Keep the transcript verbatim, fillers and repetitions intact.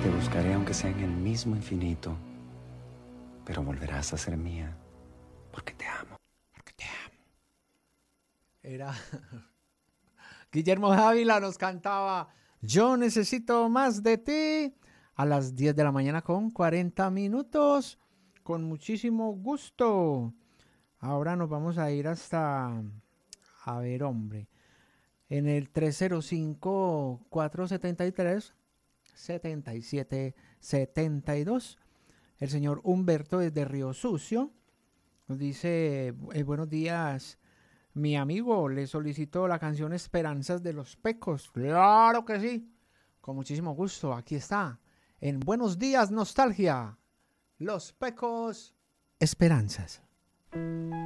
Te buscaré aunque sea en el mismo infinito, pero volverás a ser mía, porque te amo, porque te amo. Era Guillermo Dávila nos cantaba Yo necesito más de ti a las diez de la mañana con cuarenta minutos, con muchísimo gusto. Ahora nos vamos a ir hasta, a ver, hombre, en el tres cero cinco, cuatro siete tres, siete siete siete dos. El señor Humberto desde Río Sucio nos dice, eh, buenos días, mi amigo, le solicito la canción Esperanzas de los Pecos. Claro que sí, con muchísimo gusto, aquí está, en Buenos Días Nostalgia, Los Pecos, Esperanzas.